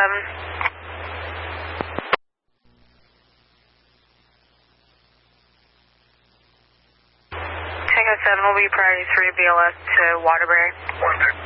Tango 7 will be priority 3 BLS to Waterbury.